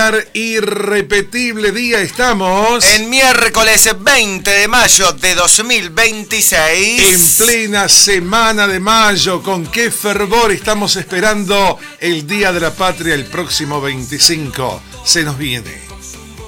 singular, irrepetible día estamos. En miércoles 20 de mayo de 2026. En plena semana de mayo. Con qué fervor estamos esperando el Día de la Patria el próximo 25. Se nos viene.